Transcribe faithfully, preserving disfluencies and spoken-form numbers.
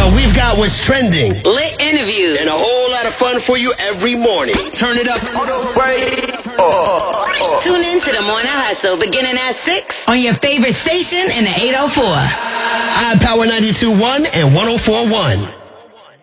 we've got what's trending, lit interviews, and a whole lot of fun for you every morning. Turn it up. Tune in to the Morning Hustle beginning at six on your favorite station in the eight oh four. iPower ninety-two point one and one oh four point one.